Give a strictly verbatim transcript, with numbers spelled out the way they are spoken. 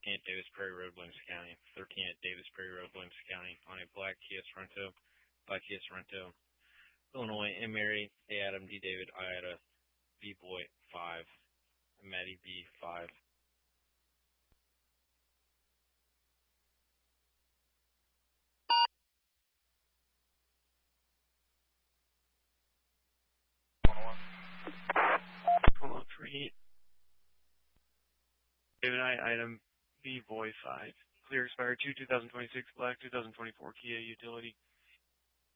fourteen at Davis Prairie Road, Williamson County. thirteen at Davis Prairie Road, Williamson County, on a black Kia Sorento, black Kia Sorento. Illinois, M. Mary, A. Adam, D. David, I. Ada, B. Boy, five. Maddie, B. five. Hold on for heat. David, I. Item, B. Boy, five. Clear expired two, two thousand twenty-six, black, two thousand twenty-four Kia utility.